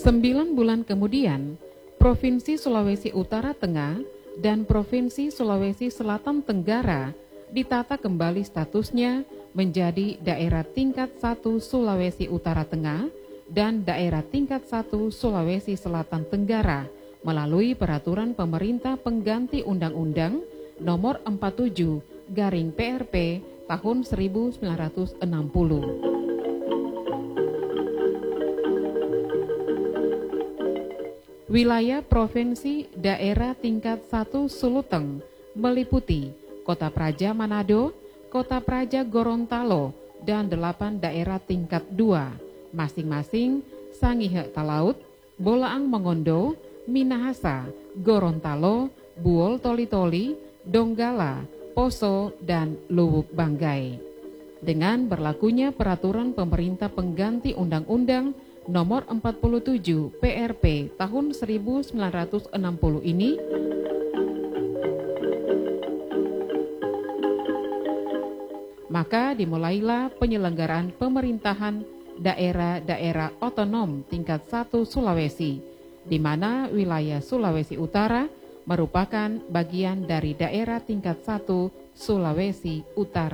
9 bulan kemudian, Provinsi Sulawesi Utara Tengah dan Provinsi Sulawesi Selatan Tenggara ditata kembali statusnya menjadi daerah tingkat 1 Sulawesi Utara Tengah dan daerah tingkat 1 Sulawesi Selatan Tenggara melalui peraturan pemerintah pengganti Undang-Undang Nomor 47/PRP tahun 1960. Wilayah Provinsi Daerah Tingkat 1 Suluteng meliputi Kota Praja Manado, Kota Praja Gorontalo, dan 8 daerah tingkat 2, masing-masing Sangihe Talaut, Bolaang Mongondo, Minahasa, Gorontalo, Buol Toli-Toli, Donggala, Poso, dan Luwuk Banggai. Dengan berlakunya peraturan pemerintah pengganti Undang-Undang Nomor 47 PRP tahun 1960 ini, maka dimulailah penyelenggaraan pemerintahan daerah-daerah otonom tingkat 1 Sulawesi, di mana wilayah Sulawesi Utara merupakan bagian dari daerah tingkat 1 Sulawesi Utara.